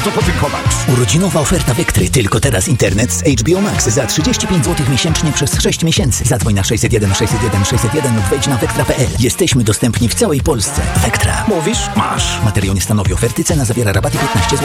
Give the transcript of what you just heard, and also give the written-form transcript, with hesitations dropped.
bardzo podziękować. Urodzinowa oferta Vectry. Tylko teraz internet z HBO Max za 35 zł miesięcznie przez 6 miesięcy. Zadzwoń na 601 601 601 lub wejdź na vectra.pl. Jesteśmy dostępni w całej Polsce. Vectra. Mówisz? Masz. Materiał nie stanowi oferty. Cena zawiera rabaty 15 zł.